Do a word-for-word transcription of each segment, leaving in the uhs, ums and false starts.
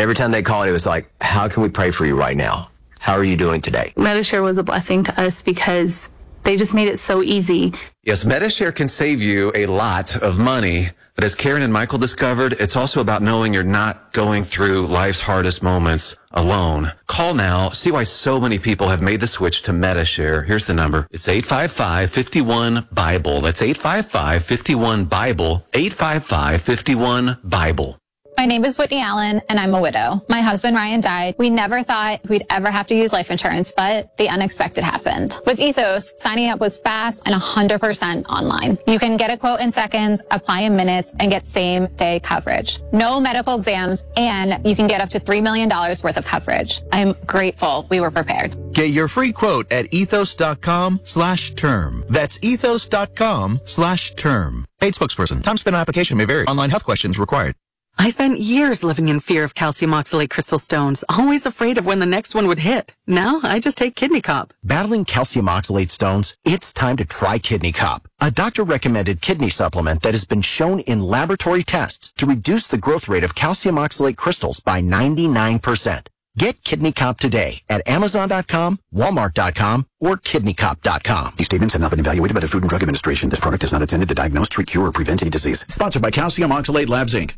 every time they called, it was like, how can we pray for you right now? How are you doing today? Medi-Share was a blessing to us because they just made it so easy. Yes, Medi-Share can save you a lot of money. But as Karen and Michael discovered, it's also about knowing you're not going through life's hardest moments alone. Call now. See why so many people have made the switch to Medi-Share. Here's the number. It's eight five five, five one, BIBLE. That's eight five five, five one, BIBLE. eight five five, five one, BIBLE. My name is Whitney Allen, and I'm a widow. My husband, Ryan, died. We never thought we'd ever have to use life insurance, but the unexpected happened. With Ethos, signing up was fast and one hundred percent online. You can get a quote in seconds, apply in minutes, and get same-day coverage. No medical exams, and you can get up to three million dollars worth of coverage. I'm grateful we were prepared. Get your free quote at ethos.com slash term. That's ethos.com slash term. Paid spokesperson. Time spent on application may vary. Online health questions required. I spent years living in fear of calcium oxalate crystal stones, always afraid of when the next one would hit. Now, I just take Kidney Cop. Battling calcium oxalate stones? It's time to try Kidney Cop, a doctor-recommended kidney supplement that has been shown in laboratory tests to reduce the growth rate of calcium oxalate crystals by ninety-nine percent. Get Kidney Cop today at amazon dot com, walmart dot com, or kidney cop dot com. These statements have not been evaluated by the Food and Drug Administration. This product is not intended to diagnose, treat, cure, or prevent any disease. Sponsored by Calcium Oxalate Labs, Incorporated.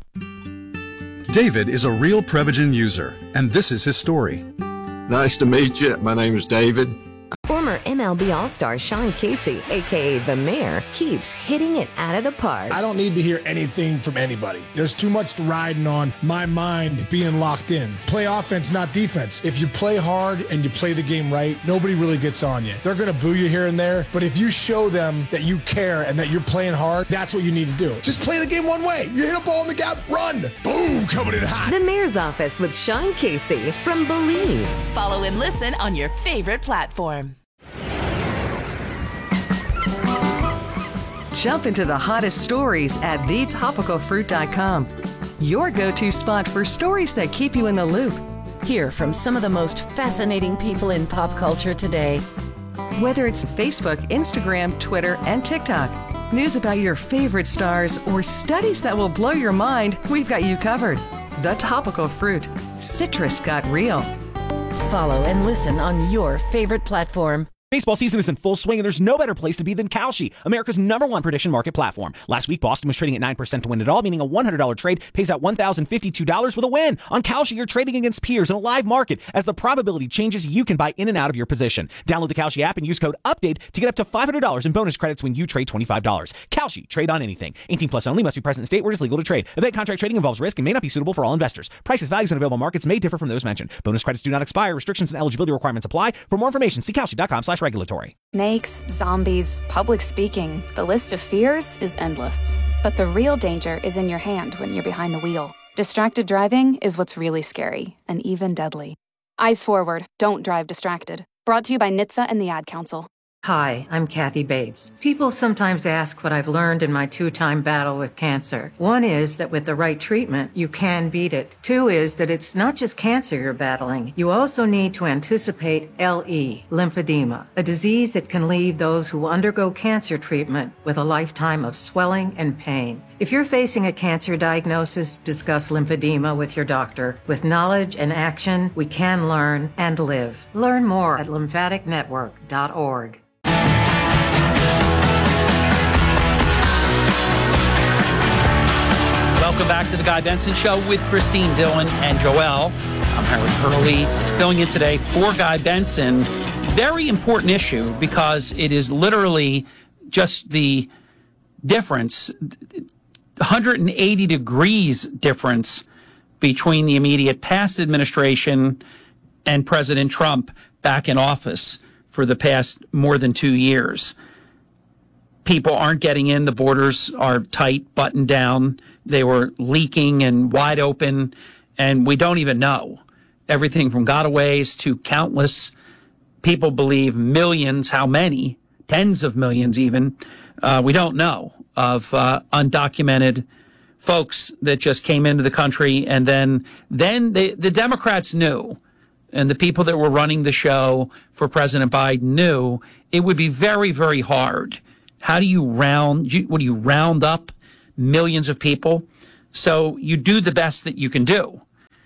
David is a real Prevagen user, and this is his story. Nice to meet you. My name is David. Former M L B All-Star Sean Casey, a k a. The Mayor, keeps hitting it out of the park. I don't need to hear anything from anybody. There's too much riding on my mind being locked in. Play offense, not defense. If you play hard and you play the game right, nobody really gets on you. They're going to boo you here and there, but if you show them that you care and that you're playing hard, that's what you need to do. Just play the game one way. You hit a ball in the gap, run. Boom, coming in hot. The Mayor's Office with Sean Casey from Believe. Follow and listen on your favorite platform. Jump into the hottest stories at the topical fruit dot com. Your go-to spot for stories that keep you in the loop. Hear from some of the most fascinating people in pop culture today. Whether it's Facebook, Instagram, Twitter, and TikTok, news about your favorite stars, or studies that will blow your mind, we've got you covered. The Topical Fruit. Citrus got real. Follow and listen on your favorite platform. Baseball season is in full swing, and there's no better place to be than Kalshi, America's number one prediction market platform. Last week, Boston was trading at nine percent to win it all, meaning a one hundred dollars trade pays out one thousand fifty-two dollars with a win. On Kalshi, you're trading against peers in a live market. As the probability changes, you can buy in and out of your position. Download the Kalshi app and use code UPDATE to get up to five hundred dollars in bonus credits when you trade twenty-five dollars. Kalshi, trade on anything. eighteen plus only, must be present in state where it is legal to trade. Event contract trading involves risk and may not be suitable for all investors. Prices, values, and available markets may differ from those mentioned. Bonus credits do not expire. Restrictions and eligibility requirements apply. For more information, see kalshi.com slash regulatory. Snakes, zombies, public speaking. The list of fears is endless. But the real danger is in your hand when you're behind the wheel. Distracted driving is what's really scary and even deadly. Eyes forward. Don't drive distracted. Brought to you by N H T S A and the Ad Council. Hi, I'm Kathy Bates. People sometimes ask what I've learned in my two-time battle with cancer. One is that with the right treatment, you can beat it. Two is that it's not just cancer you're battling. You also need to anticipate L E, lymphedema, a disease that can leave those who undergo cancer treatment with a lifetime of swelling and pain. If you're facing a cancer diagnosis, discuss lymphedema with your doctor. With knowledge and action, we can learn and live. Learn more at lymphatic network dot org. Welcome back to the Guy Benson Show with Christine Dillon and Joelle. I'm Harry Hurley, filling in today for Guy Benson. Very important issue because it is literally just the difference, one hundred eighty degrees difference between the immediate past administration and President Trump back in office for the past more than two years. People aren't getting in. The borders are tight, buttoned down. They were leaking and wide open, and we don't even know. Everything from gotaways to countless people believe millions, how many, tens of millions even, uh, we don't know, of uh, undocumented folks that just came into the country. And then then they, the Democrats knew, and the people that were running the show for President Biden knew it would be very, very hard. How do you round, what do you round up millions of people? So you do the best that you can do.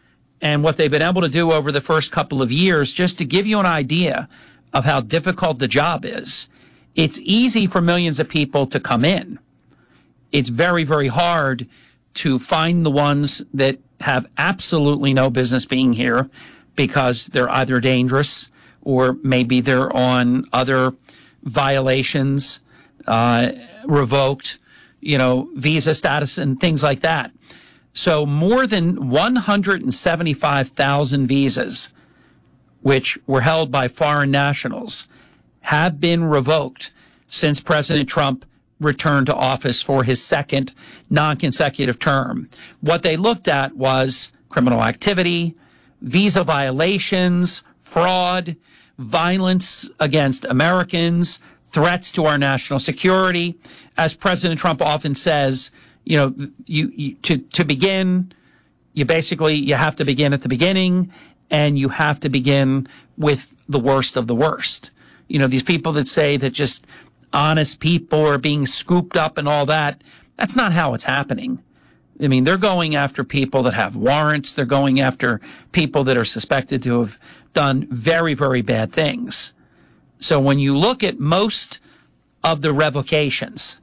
and what they've been able to do over the first couple of years, just to give you an idea of how difficult the job is. It's easy for millions of people to come in. It's very, very hard to find the ones that have absolutely no business being here because they're either dangerous or maybe they're on other violations, uh, revoked, you know, visa status and things like that. So more than one hundred seventy-five thousand visas, which were held by foreign nationals, have been revoked since President Trump returned to office for his second non-consecutive term. What they looked at was criminal activity, visa violations, fraud, violence against Americans, threats to our national security. As President Trump often says, you know, you, you to, to begin, you basically, you have to begin at the beginning, and you have to begin with the worst of the worst. You know, these people that say that just honest people are being scooped up and all that, that's not how it's happening. I mean, they're going after people that have warrants. They're going after people that are suspected to have done very, very bad things. So when you look at most of the revocations,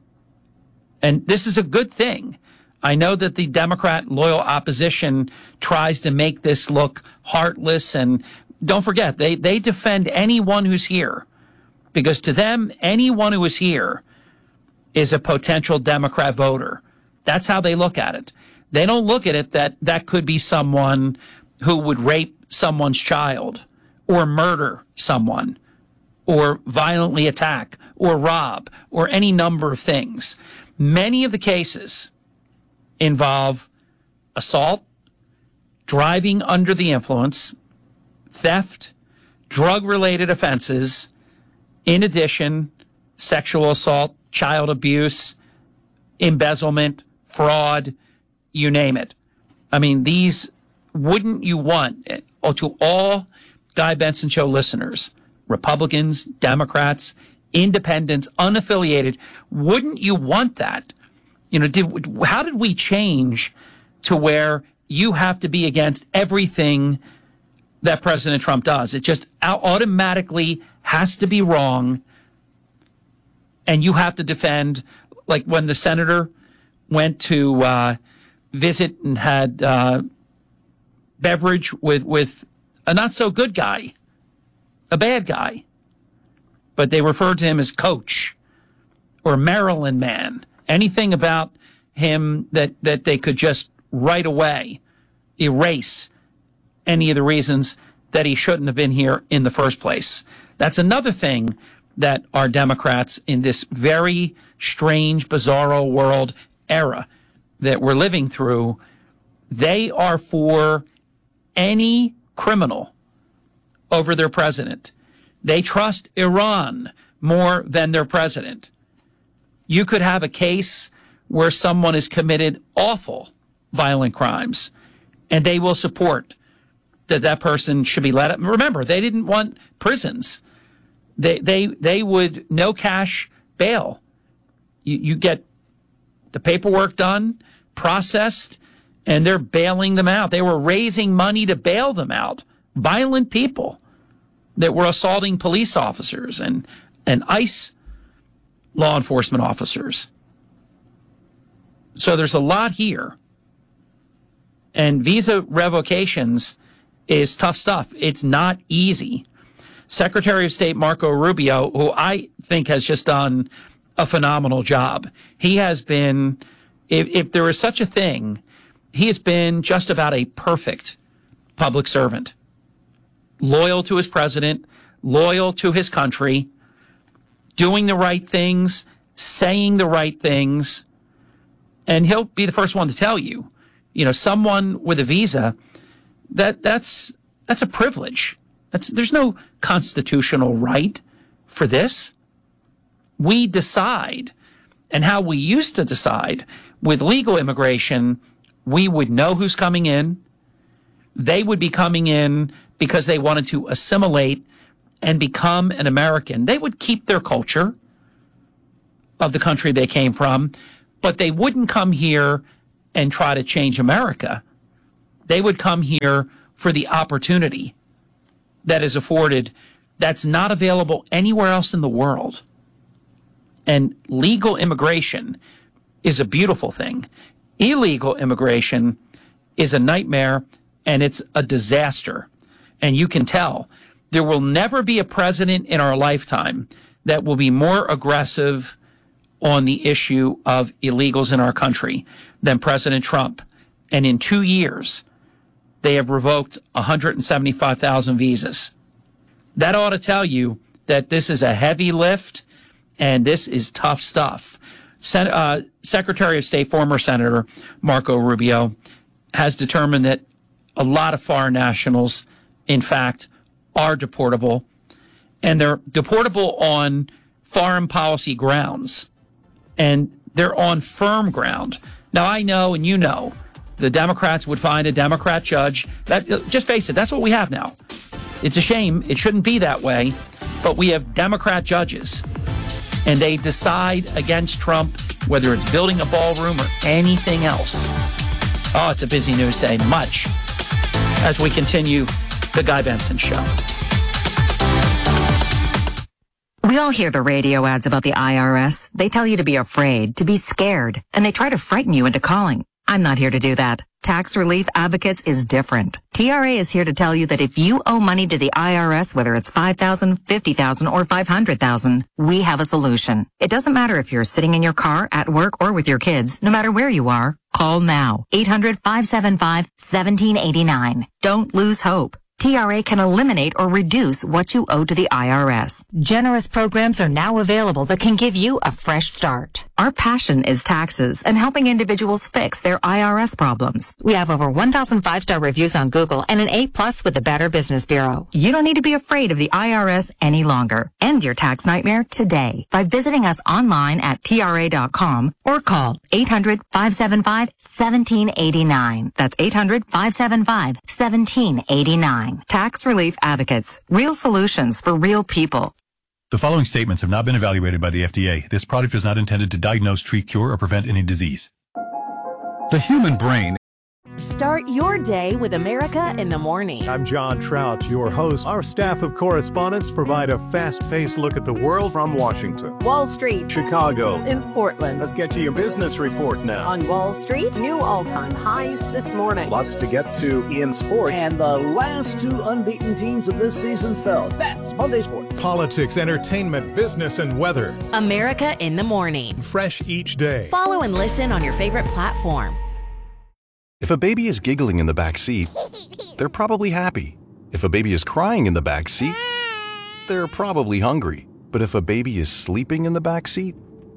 and this is a good thing. I know that the Democrat loyal opposition tries to make this look heartless, and don't forget, they, they defend anyone who's here, because to them, anyone who is here is a potential Democrat voter. That's how they look at it. They don't look at it that that could be someone who would rape someone's child or murder someone or violently attack or rob or any number of things. Many of the cases involve assault, driving under the influence, theft, drug-related offenses, in addition, sexual assault, child abuse, embezzlement, fraud, you name it. I mean, these, wouldn't you want, oh, to all Guy Benson Show listeners, Republicans, Democrats, independents, unaffiliated, wouldn't you want that? You know, did, how did we change to where you have to be against everything that President Trump does? It just automatically has to be wrong, and you have to defend, like when the senator went to uh, visit and had uh, beverage with, with a not-so-good guy, a bad guy, but they referred to him as Coach or Maryland man. Anything about him that, that they could just right away erase any of the reasons that he shouldn't have been here in the first place. That's another thing that our Democrats in this very strange, bizarro world era that we're living through, they are for any criminal over their president. They trust Iran more than their president. You could have a case where someone has committed awful violent crimes, and they will support that that person should be let up. Remember, they didn't want prisons. They they they would no cash bail. You, you get the paperwork done, processed, and they're bailing them out. They were raising money to bail them out. Violent people that were assaulting police officers and, and ICE law enforcement officers. So there's a lot here. And visa revocations is tough stuff. It's not easy. Secretary of State Marco Rubio, who I think has just done a phenomenal job. He has been, if, if there is such a thing, he has been just about a perfect public servant. Loyal to his president, loyal to his country, doing the right things, saying the right things. And he'll be the first one to tell you, you know, someone with a visa, that that's that's a privilege. That's there's no constitutional right for this. We decide, and how we used to decide with legal immigration, we would know who's coming in. They would be coming in because they wanted to assimilate and become an American. They would keep their culture of the country they came from, but they wouldn't come here and try to change America. They would come here for the opportunity that is afforded that's not available anywhere else in the world. And legal immigration is a beautiful thing. Illegal immigration is a nightmare, and it's a disaster. And you can tell there will never be a president in our lifetime that will be more aggressive on the issue of illegals in our country than President Trump. And in two years, they have revoked one hundred seventy-five thousand visas. That ought to tell you that this is a heavy lift and this is tough stuff. Sen- uh, Secretary of State, former Senator Marco Rubio, has determined that a lot of foreign nationals, in fact, are deportable, and they're deportable on foreign policy grounds, and they're on firm ground. Now, I know, and you know, the Democrats would find a Democrat judge. That, just face it, that's what we have now. It's a shame. It shouldn't be that way, but we have Democrat judges, and they decide against Trump, whether it's building a ballroom or anything else. Oh, it's a busy news day. Much as we continue the Guy Benson Show. We all hear the radio ads about the I R S. They tell you to be afraid, to be scared, and they try to frighten you into calling. I'm not here to do that. Tax Relief Advocates is different. T R A is here to tell you that if you owe money to the I R S, whether it's five thousand dollars, fifty thousand dollars, or five hundred thousand dollars, we have a solution. It doesn't matter if you're sitting in your car, at work, or with your kids. No matter where you are, call now. eight hundred, five seven five, one seven eight nine. Don't lose hope. T R A can eliminate or reduce what you owe to the I R S. Generous programs are now available that can give you a fresh start. Our passion is taxes and helping individuals fix their I R S problems. We have over one thousand five-star reviews on Google and an A plus with the Better Business Bureau. You don't need to be afraid of the I R S any longer. End your tax nightmare today by visiting us online at T R A dot com or call eight hundred, five seven five, one seven eight nine. That's eight hundred, five seven five, one seven eight nine. Tax Relief Advocates. Real solutions for real people. The following statements have not been evaluated by the F D A. This product is not intended to diagnose, treat, cure, or prevent any disease. The human brain. Start your day with America in the Morning. I'm John Trout, your host. Our staff of correspondents provide a fast-paced look at the world from Washington, Wall Street, Chicago, in Portland. Let's get to your business report now. On Wall Street, new all-time highs this morning. Lots to get to in sports. And the last two unbeaten teams of this season fell. That's Monday Sports. Politics, entertainment, business, and weather. America in the Morning. Fresh each day. Follow and listen on your favorite platform. If a baby is giggling in the back seat, they're probably happy. If a baby is crying in the back seat, they're probably hungry. But if a baby is sleeping in the back seat,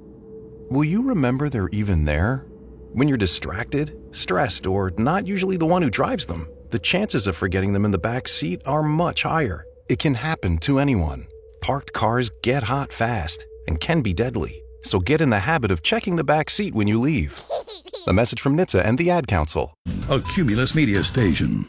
will you remember they're even there? When you're distracted, stressed, or not usually the one who drives them, the chances of forgetting them in the back seat are much higher. It can happen to anyone. Parked cars get hot fast and can be deadly. So get in the habit of checking the back seat when you leave. A message from N H T S A and the Ad Council. A Cumulus Media Station.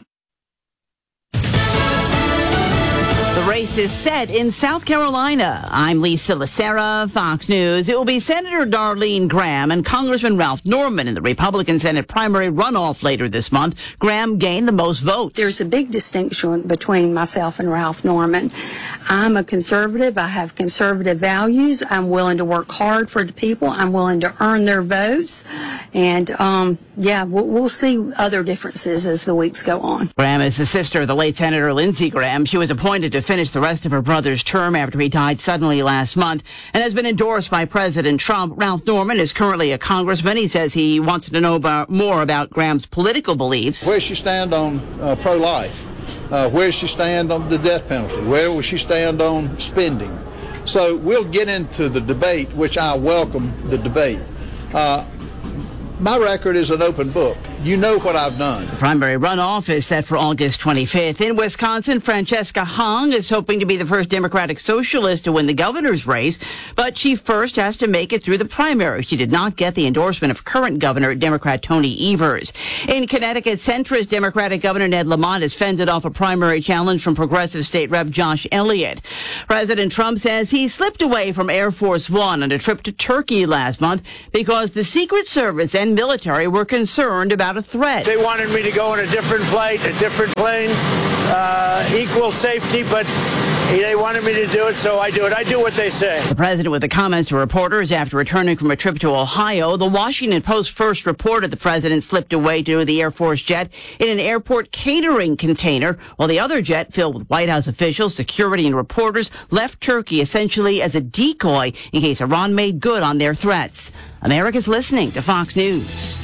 The race is set in South Carolina. I'm Lisa Lacera, Fox News. It will be Senator Darlene Graham and Congressman Ralph Norman in the Republican Senate primary runoff later this month. Graham gained the most votes. There's a big distinction between myself and Ralph Norman. I'm a conservative. I have conservative values. I'm willing to work hard for the people. I'm willing to earn their votes. And, um, yeah, we'll, we'll see other differences as the weeks go on. Graham is the sister of the late Senator Lindsey Graham. She was appointed to finish the rest of her brother's term after he died suddenly last month and has been endorsed by President Trump. Ralph Norman is currently a congressman. He says he wants to know about, more about Graham's political beliefs. Where does she stand on uh, pro-life? Uh, where does she stand on the death penalty? Where will she stand on spending? So we'll get into the debate, which I welcome the debate. Uh, my record is an open book. You know what I've done. The primary runoff is set for August twenty-fifth. In Wisconsin, Francesca Hong is hoping to be the first Democratic socialist to win the governor's race, but she first has to make it through the primary. She did not get the endorsement of current governor, Democrat Tony Evers. In Connecticut, centrist Democratic Governor Ned Lamont has fended off a primary challenge from progressive state rep Josh Elliott. President Trump says he slipped away from Air Force One on a trip to Turkey last month because the Secret Service and military were concerned about without a threat. They wanted me to go in a different flight, a different plane, uh, equal safety, but they wanted me to do it, so I do it. I do what they say. The president with the comments to reporters after returning from a trip to Ohio. The Washington Post first reported the president slipped away to the Air Force jet in an airport catering container, while the other jet, filled with White House officials, security, and reporters, left Turkey essentially as a decoy in case Iran made good on their threats. America's listening to Fox News.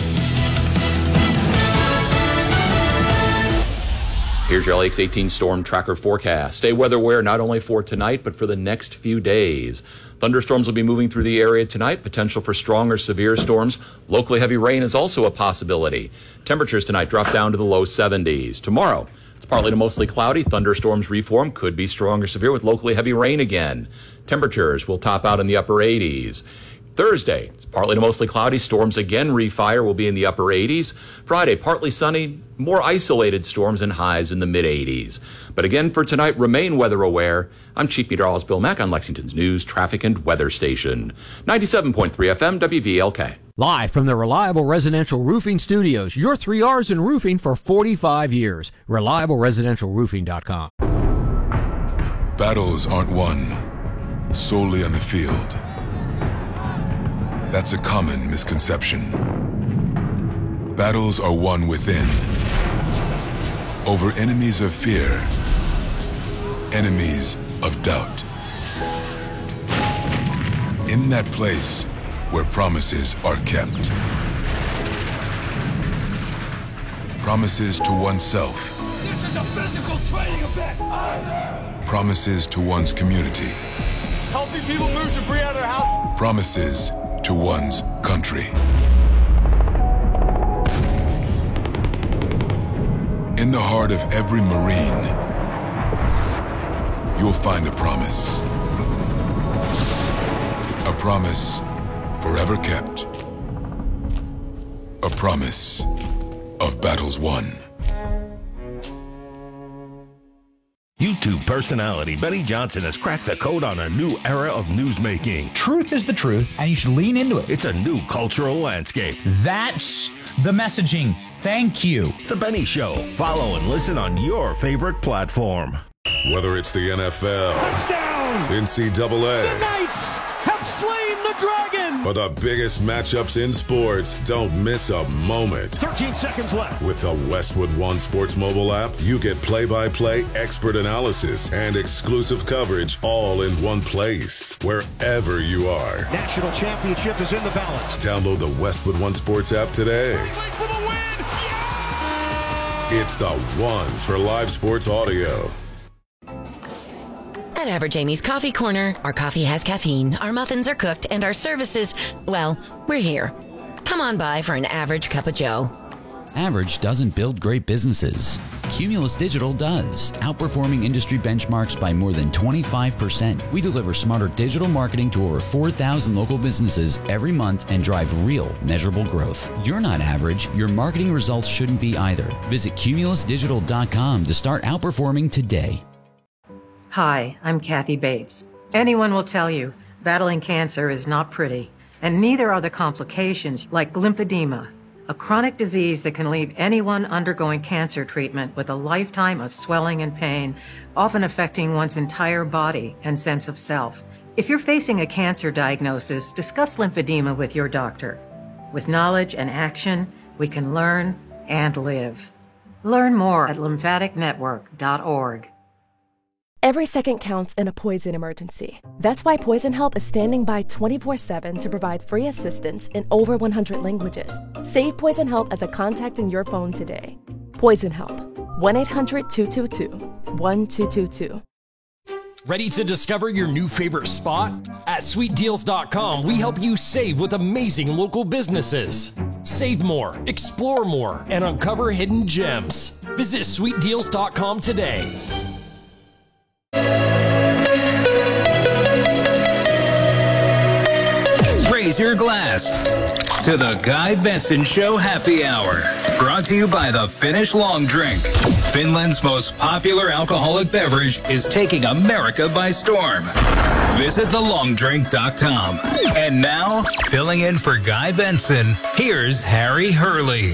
Here's your L A X eighteen Storm Tracker forecast. Stay weather aware not only for tonight, but for the next few days. Thunderstorms will be moving through the area tonight. Potential for strong or severe storms. Locally heavy rain is also a possibility. Temperatures tonight drop down to the low seventies. Tomorrow, it's partly to mostly cloudy. Thunderstorms reform. Could be strong or severe with locally heavy rain again. Temperatures will top out in the upper eighties. Thursday, it's partly to mostly cloudy. Storms again refire, will be in the upper eighties. Friday, partly sunny, more isolated storms and highs in the mid eighties. But again, for tonight, remain weather aware. I'm Chief Meteorologist Bill Mack on Lexington's News, Traffic, and Weather Station. ninety-seven point three F M, W V L K. Live from the Reliable Residential Roofing Studios, your three R's in roofing for forty-five years. reliable residential roofing dot com. Battles aren't won solely on the field. That's a common misconception. Battles are won within, over enemies of fear, enemies of doubt. In that place where promises are kept. Promises to oneself. This is a physical training event. Promises to one's community. Helping people move debris out of their house. Promises to one's country. In the heart of every Marine, you'll find a promise. A promise forever kept. A promise of battles won. YouTube personality Benny Johnson has cracked the code on a new era of newsmaking. Truth is the truth, and you should lean into it. It's a new cultural landscape. That's the messaging. Thank you. The Benny Show. Follow and listen on your favorite platform. Whether it's the N F L, touchdown, N C double A, the Knights have slain the dragon, or the biggest matchups in sports, don't miss a moment. thirteen seconds left. With the Westwood One Sports mobile app, you get play-by-play, expert analysis, and exclusive coverage all in one place, wherever you are. National championship is in the balance. Download the Westwood One Sports app today. For the win. Yeah! It's the one for live sports audio. At Average Amy's Coffee Corner, our coffee has caffeine, our muffins are cooked, and our services, well, we're here. Come on by for an average cup of joe. Average doesn't build great businesses. Cumulus Digital does, outperforming industry benchmarks by more than twenty-five percent. We deliver smarter digital marketing to over four thousand local businesses every month and drive real, measurable growth. You're not average. Your marketing results shouldn't be either. Visit cumulus digital dot com to start outperforming today. Hi, I'm Kathy Bates. Anyone will tell you battling cancer is not pretty, and neither are the complications like lymphedema, a chronic disease that can leave anyone undergoing cancer treatment with a lifetime of swelling and pain, often affecting one's entire body and sense of self. If you're facing a cancer diagnosis, discuss lymphedema with your doctor. With knowledge and action, we can learn and live. Learn more at lymphatic network dot org. Every second counts in a poison emergency. That's why Poison Help is standing by twenty-four seven to provide free assistance in over one hundred languages. Save Poison Help as a contact in your phone today. Poison Help, one eight hundred two two two one two two two. Ready to discover your new favorite spot? At sweet deals dot com, we help you save with amazing local businesses. Save more, explore more, and uncover hidden gems. Visit sweet deals dot com today. raise your glass to the Guy Benson Show Happy Hour. Brought to you by the Finnish Long Drink. Finland's most popular alcoholic beverage is taking America by storm. Visit the long drink dot com. And now, filling in for Guy Benson, here's Harry Hurley.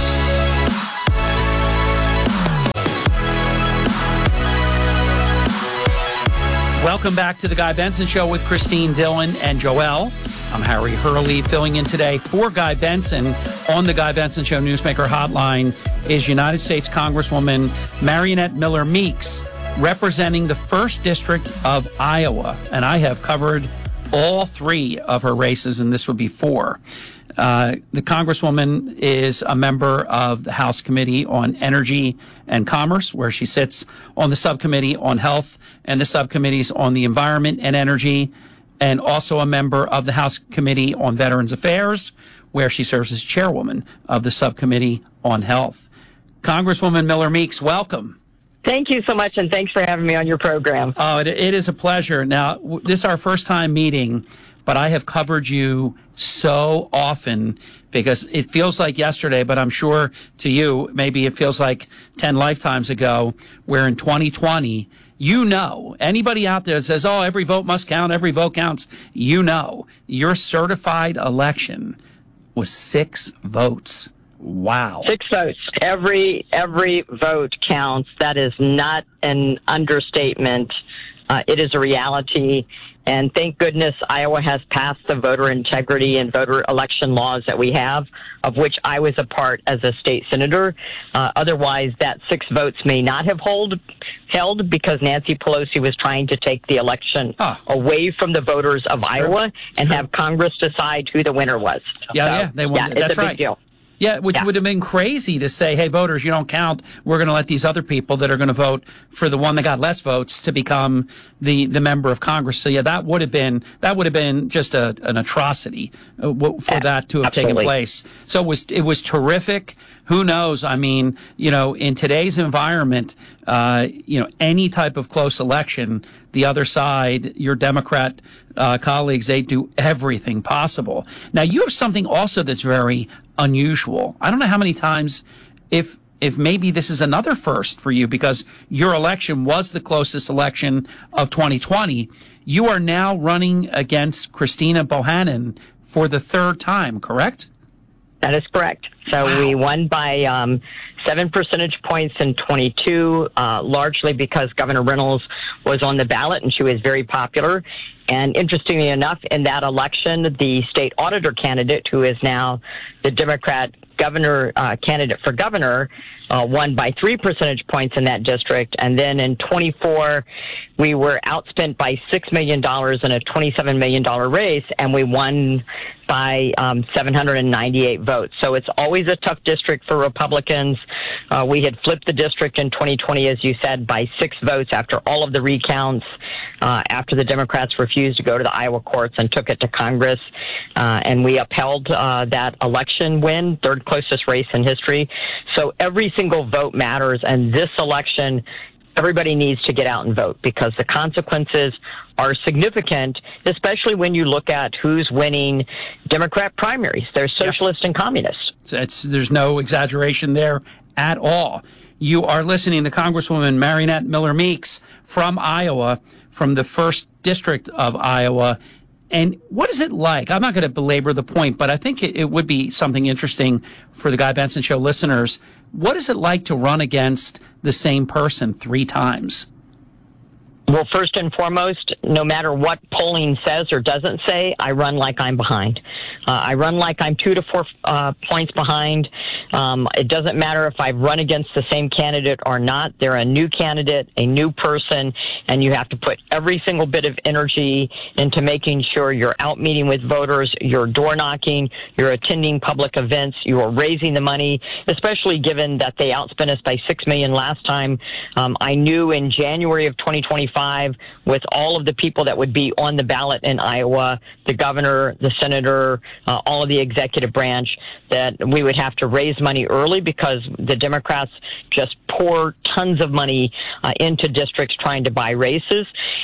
Welcome back to the Guy Benson Show with Christine Dillon and Joelle. I'm Harry Hurley, filling in today for Guy Benson. On the Guy Benson Show Newsmaker Hotline is United States Congresswoman Mariannette Miller Meeks, representing the first District of Iowa. And I have covered all three of her races, and this would be four. Uh, the Congresswoman is a member of the House Committee on Energy and Commerce, where she sits on the subcommittee on health and the subcommittees on the environment and energy, and also a member of the House Committee on Veterans Affairs, where she serves as chairwoman of the subcommittee on health. Congresswoman Miller Meeks, welcome. Thank you so much, and thanks for having me on your program. Oh, it, it is a pleasure. Now, w- this is our first time meeting, but I have covered you so often because it feels like yesterday, but I'm sure to you, maybe it feels like ten lifetimes ago, where in twenty twenty, you know, anybody out there that says, oh, every vote must count, every vote counts, you know, your certified election was six votes. Wow. Six votes. Every every vote counts. That is not an understatement. Uh, it is a reality. And thank goodness Iowa has passed the voter integrity and voter election laws that we have, of which I was a part as a state senator. Uh, otherwise, that six votes may not have hold, held because Nancy Pelosi was trying to take the election huh. away from the voters of That's Iowa true. and true. have Congress decide who the winner was. Yeah, so, yeah. They won. yeah That's it's a right. big deal. Yeah, which yeah. would have been crazy to say, hey, voters, you don't count. We're going to let these other people that are going to vote for the one that got less votes to become the, the member of Congress. So, yeah, that would have been that would have been just a, an atrocity uh, for that to have Absolutely. taken place. So it was, it was terrific. Who knows? I mean, you know, in today's environment, uh, you know, any type of close election, the other side, your Democrat uh, colleagues, they do everything possible. Now, you have something also that's very unusual. I don't know how many times, if if maybe this is another first for you, because your election was the closest election of twenty twenty. You are now running against Christina Bohannon for the third time, correct? That is correct. So wow. we won by um, seven percentage points in twenty-two, uh, largely because Governor Reynolds was on the ballot and she was very popular. And interestingly enough, in that election, the state auditor candidate, who is now the Democrat governor uh, candidate for governor, uh, won by three percentage points in that district. And then in twenty-four, we were outspent by six million dollars in a twenty-seven million dollars race, and we won by um, seven hundred ninety-eight votes. So it's always a tough district for Republicans. Uh, we had flipped the district in twenty twenty, as you said, by six votes after all of the recounts, uh, after the Democrats refused to go to the Iowa courts and took it to Congress. Uh, and we upheld uh, that election win, third closest race in history. So every single vote matters, and this election, everybody needs to get out and vote because the consequences are significant, especially when you look at who's winning Democrat primaries. They're socialists yeah. and communists. It's, it's, there's no exaggeration there at all. You are listening to Congresswoman Mariannette Miller Meeks from Iowa, from the first district of Iowa. And what is it like? I'm not going to belabor the point, but I think it, it would be something interesting for the Guy Benson Show listeners. What is it like to run against the same person three times? Well, first and foremost, no matter what polling says or doesn't say, I run like I'm behind. Uh, I run like I'm two to four uh, points behind. Um, it doesn't matter if I've run against the same candidate or not. They're a new candidate, a new person, and you have to put every single bit of energy into making sure you're out meeting with voters, you're door knocking, you're attending public events, you're raising the money, especially given that they outspent us by six million dollars last time. Um, I knew in January of twenty twenty-five, with all of the people that would be on the ballot in Iowa, the governor, the senator, uh, all of the executive branch, that we would have to raise money early because the Democrats just pour tons of money uh, into districts trying to buy races.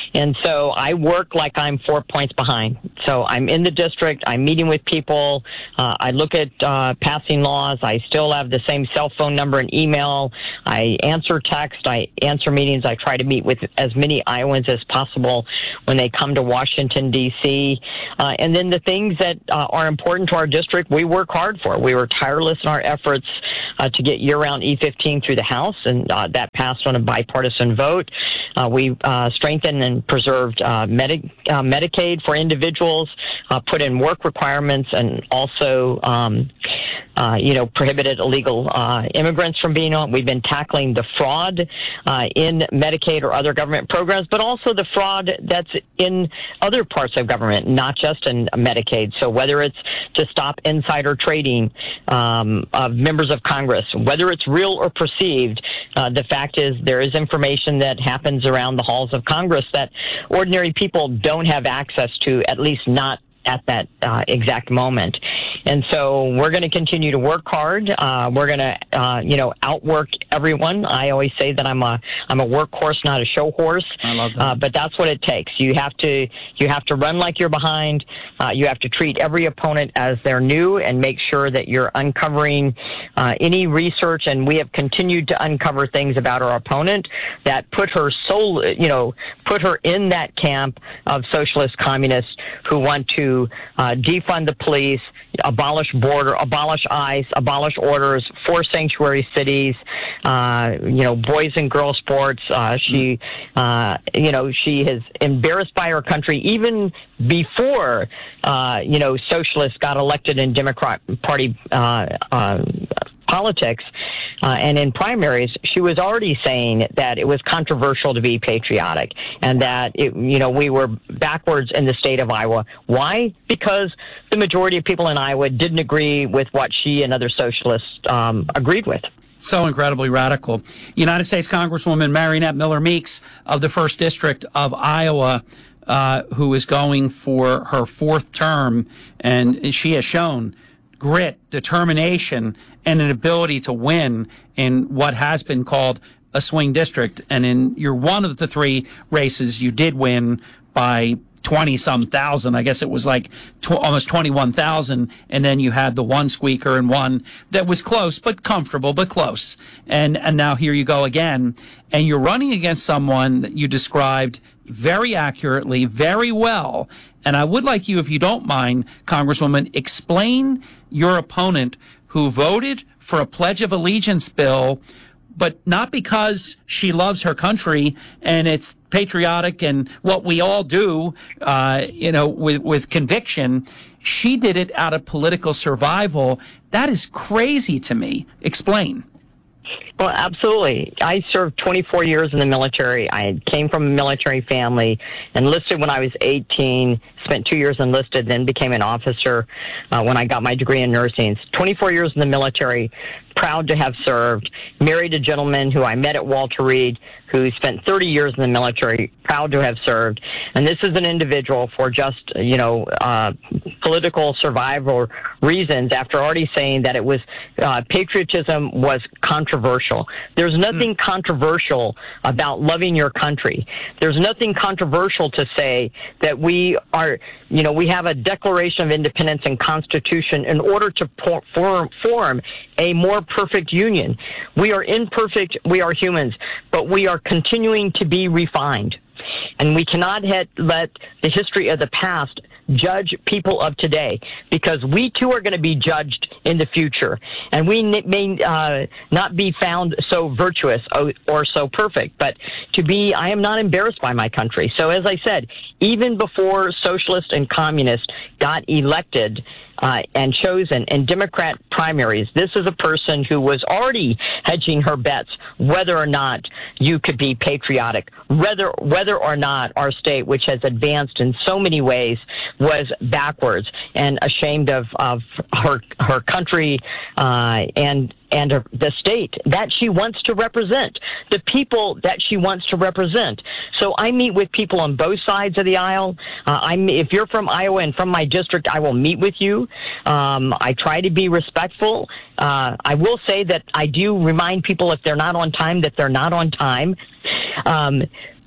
And so I work like I'm four points behind. So I'm in the district. I'm meeting with people. Uh, I look at uh, passing laws. I still have the same cell phone number and email. I answer text. I answer meetings. I try to meet with as many Iowans as possible when they come to Washington, D C Uh, and then the things that uh, are important to our district, we work hard for. We were tireless in our efforts uh, to get year-round E fifteen through the House, and uh, that passed on a bipartisan vote. Uh, we uh, strengthened and preserved uh, Medi- uh, Medicaid for individuals, uh, put in work requirements, and also, um, uh, you know, prohibited illegal uh, immigrants from being on. We've been tackling the fraud uh, in Medicaid or other government programs, but also the fraud that's in other parts of government, not just in Medicaid. So whether it's to stop insider trading um, of members of Congress, whether it's real or perceived, uh, the fact is there is information that happens around the halls of Congress that ordinary people don't have access to, at least not at that uh, exact moment. And so we're going to continue to work hard. Uh, we're going to, uh, you know, outwork everyone. I always say that I'm a I'm a workhorse, not a show horse. I love that. Uh, but that's what it takes. You have to you have to run like you're behind. Uh, you have to treat every opponent as they're new and make sure that you're uncovering uh, any research. And we have continued to uncover things about our opponent that put her soul, you know, put her in that camp of socialist communists who want to uh, defund the police, abolish border, abolish ICE, abolish orders, four sanctuary cities, uh, you know, boys and girls sports. Uh, she, uh, you know, she is embarrassed by her country even before, uh, you know, socialists got elected in Democrat Party uh, uh, politics. Uh, and in primaries, she was already saying that it was controversial to be patriotic and that, it, you know, we were backwards in the state of Iowa. Why? Because the majority of people in Iowa didn't agree with what she and other socialists um, agreed with. So incredibly radical. United States Congresswoman Mariannette Miller Meeks of the first District of Iowa, uh, who is going for her fourth term, and she has shown grit, determination, and an ability to win in what has been called a swing district. And in your one of the three races, you did win by twenty-some thousand. I guess it was like tw- almost twenty-one thousand. And then you had the one squeaker and one that was close, but comfortable, but close. And, and now here you go again. And you're running against someone that you described very accurately, very well. And I would like you, if you don't mind, Congresswoman, explain your opponent who voted for a Pledge of Allegiance bill, but not because she loves her country and it's patriotic and what we all do, uh, you know, with, with conviction. She did it out of political survival. That is crazy to me. Explain. Well, absolutely. I served twenty-four years in the military. I came from a military family, enlisted when I was eighteen, spent two years enlisted, then became an officer uh, when I got my degree in nursing. twenty-four years in the military, proud to have served, married a gentleman who I met at Walter Reed, who spent thirty years in the military, proud to have served. And this is an individual for just, you know, uh, political survival reasons, after already saying that it was, uh, patriotism was controversial. There's nothing mm. controversial about loving your country. There's nothing controversial to say that we are, you know, we have a Declaration of Independence and Constitution in order to por- form, form a more perfect union. We are imperfect, we are humans, but we are continuing to be refined. And we cannot let, let the history of the past judge people of today, because we too are going to be judged in the future. And we may uh, not be found so virtuous or, or so perfect, but to be, I am not embarrassed by my country. So as I said, even before socialists and communists got elected uh, and chosen in Democrat primaries, this is a person who was already hedging her bets whether or not you could be patriotic, whether whether or not our state, which has advanced in so many ways, was backwards and ashamed of, of her her country uh, and and the state that she wants to represent, the people that she wants to represent. So I meet with people on both sides of the aisle. Uh, I'm, if you're from Iowa and from my district, I will meet with you. Um, I try to be respectful. Uh, I will say that I do remind people if they're not on time, that they're not on time. Um,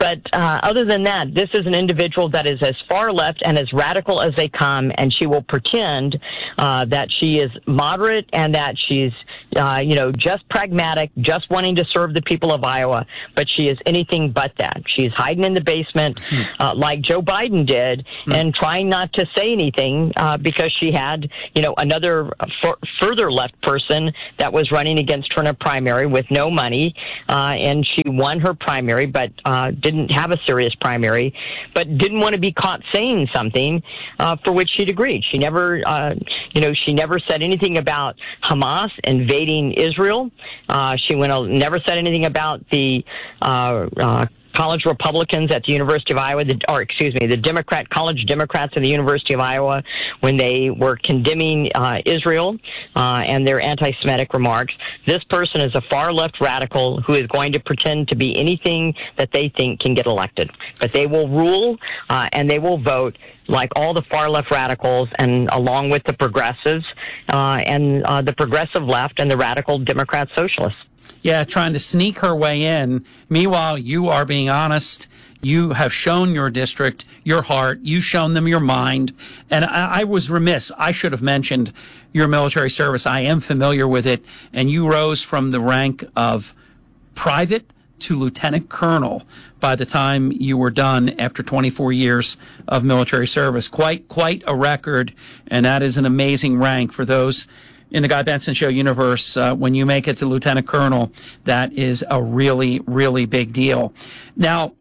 But uh, other than that, this is an individual that is as far left and as radical as they come, and she will pretend uh, that she is moderate and that she's, uh, you know, just pragmatic, just wanting to serve the people of Iowa. But she is anything but that. She's hiding in the basement uh, like Joe Biden did mm. and trying not to say anything uh, because she had, you know, another f- further left person that was running against her in a primary with no money, uh, and she won her primary, but uh, didn't have a serious primary, but didn't want to be caught saying something uh, for which she'd agreed. She never, uh, you know, she never said anything about Hamas invading Israel. Uh, she went, never said anything about the uh, uh, college Republicans at the University of Iowa, the, or excuse me, the Democrat college Democrats at the University of Iowa, when they were condemning uh, Israel uh, and their anti-Semitic remarks. This person is a far left radical who is going to pretend to be anything that they think can get elected. But they will rule uh, and they will vote like all the far left radicals, and along with the progressives uh, and uh, the progressive left and the radical Democrat socialists. Yeah, trying to sneak her way in. Meanwhile, you are being honest. You have shown your district your heart. You've shown them your mind. And I, I was remiss. I should have mentioned your military service. I am familiar with it. And you rose from the rank of private to lieutenant colonel by the time you were done after twenty-four years of military service. Quite, quite a record. And that is an amazing rank for those in the Guy Benson Show universe. Uh, when you make it to lieutenant colonel, that is a really, really big deal. Now,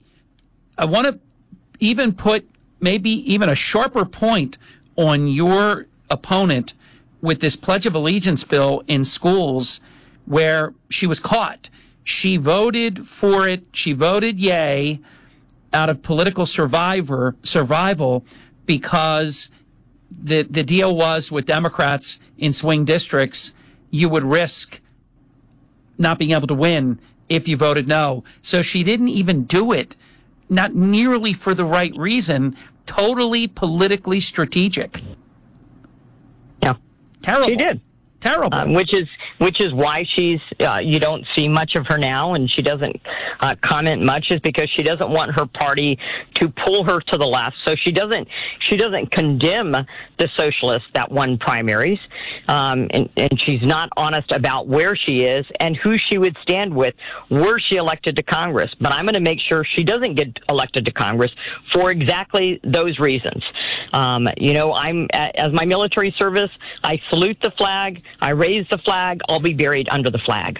I want to even put maybe even a sharper point on your opponent with this Pledge of Allegiance bill in schools where she was caught. She voted for it. She voted yay out of political survivor survival because the the deal was with Democrats in swing districts, you would risk not being able to win if you voted no. So she didn't even do it, not nearly for the right reason, totally politically strategic. Yeah. Terrible. She did. Terrible. Uh, which is which is why she's uh, you don't see much of her now, and she doesn't uh, comment much, is because she doesn't want her party to pull her to the left. So she doesn't she doesn't condemn the socialists that won primaries, um, and, and she's not honest about where she is and who she would stand with were she elected to Congress. But I'm going to make sure she doesn't get elected to Congress for exactly those reasons. Um, you know, I'm as my military service, I salute the flag. I raise the flag. I'll be buried under the flag.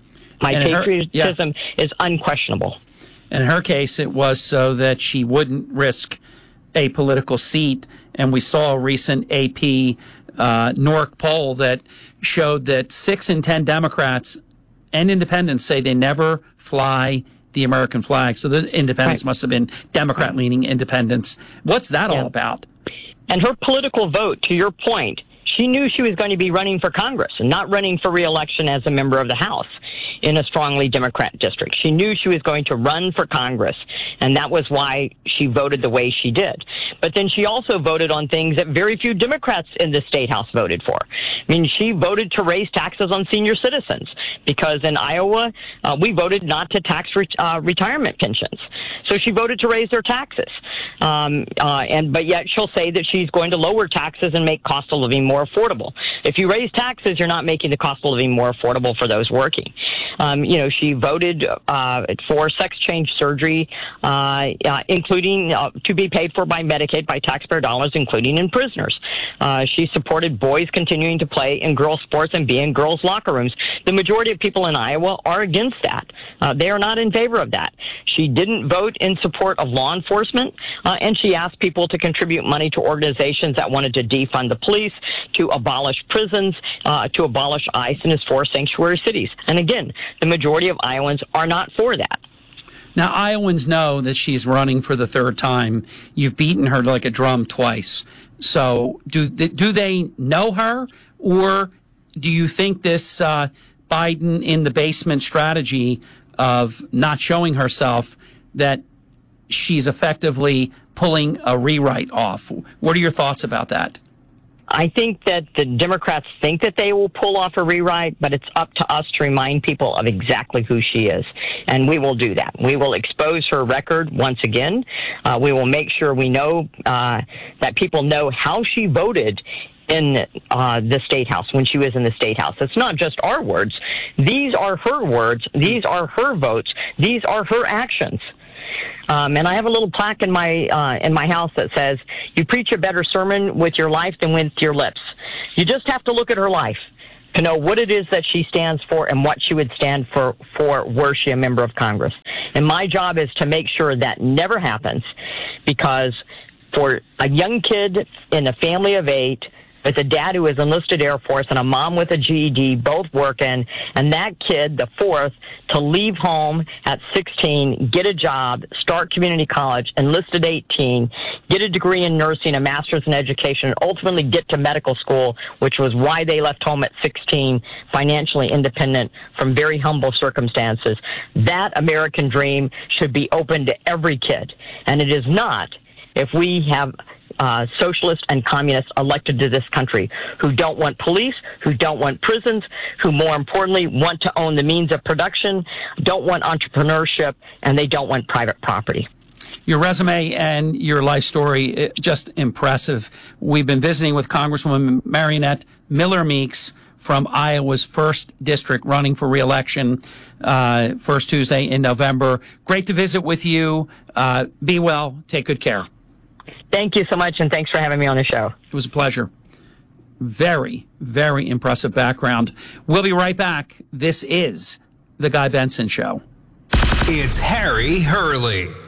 My And in her- patriotism is unquestionable. In her case, it was so that she wouldn't risk a political seat. And we saw a recent A P uh, N O R C poll that showed that six in ten Democrats and independents say they never fly the American flag. So the independents Right. must have been Democrat-leaning independents. What's that all about? And her political vote, to your point, she knew she was going to be running for Congress and not running for re-election as a member of the House in a strongly Democrat district. She knew she was going to run for Congress, and that was why she voted the way she did. But then she also voted on things that very few Democrats in the state house voted for. I mean, she voted to raise taxes on senior citizens because in Iowa, uh, we voted not to tax re- uh, retirement pensions. So she voted to raise their taxes. Um, uh, and but yet she'll say that she's going to lower taxes and make cost of living more affordable. If you raise taxes, you're not making the cost of living more affordable for those working. Um, you know, she voted uh, for sex change surgery, uh, uh, including uh, to be paid for by Medicaid, by taxpayer dollars, including in prisoners. Uh, she supported boys continuing to play in girls' sports and be in girls' locker rooms. The majority of people in Iowa are against that. Uh, they are not in favor of that. She didn't vote in support of law enforcement, uh, and she asked people to contribute money to organizations that wanted to defund the police, to abolish prisons, uh, to abolish ICE in its four sanctuary cities. And again, the majority of Iowans are not for that. Now, Iowans know that she's running for the third time. You've beaten her like a drum twice. So do do they know her, or do you think this uh, Biden in the basement strategy of not showing herself, that she's effectively pulling a rewrite off? What are your thoughts about that? I think that the Democrats think that they will pull off a rewrite, but it's up to us to remind people of exactly who she is. And we will do that. We will expose her record once again. Uh, we will make sure we know uh, that people know how she voted in uh, the State House, when she was in the State House. It's not just our words. These are her words. These are her votes. These are her actions. Um, and I have a little plaque in my uh, in my house that says, "You preach a better sermon with your life than with your lips." You just have to look at her life to know what it is that she stands for and what she would stand for, for were she a member of Congress. And my job is to make sure that never happens, because for a young kid in a family of eight, with a dad who is enlisted Air Force and a mom with a G E D, both working, and that kid, the fourth, to leave home at sixteen, get a job, start community college, enlist at eighteen, get a degree in nursing, a master's in education, and ultimately get to medical school, which was why they left home at sixteen, financially independent from very humble circumstances. That American dream should be open to every kid, and it is not if we have Uh, socialists and communists elected to this country who don't want police, who don't want prisons, who more importantly want to own the means of production, don't want entrepreneurship, and they don't want private property. Your resume and your life story, just impressive. We've been visiting with Congresswoman Mariannette Miller Meeks from Iowa's first district, running for re-election uh, first Tuesday in November. Great to visit with you. Uh, be well. Take good care. Thank you so much, and thanks for having me on the show. It was a pleasure. Very, very impressive background. We'll be right back. This is The Guy Benson Show. It's Harry Hurley.